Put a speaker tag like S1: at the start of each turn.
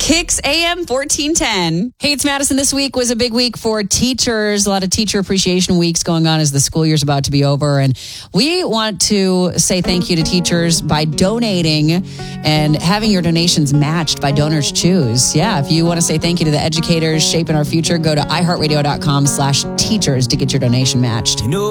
S1: Kicks AM 1410. Hey, it's Madison. This week was a big week for teachers. A lot of teacher appreciation weeks going on as the school year's about to be over. And we want to say thank you to teachers by donating and having your donations matched by Donors Choose. Yeah, if you want to say thank you to the educators shaping our future, go to iHeartRadio.com/teachers to get your donation matched.